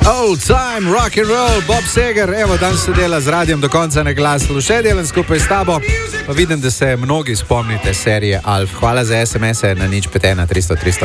Old time rock and roll, Bob Seger, evo danes se dela z radijem do konca na glaslu. Še delam skupaj s tabo, pa vidim, da se mnogi spomnite serije Alf. Hvala za SMS-e na 051 300 300.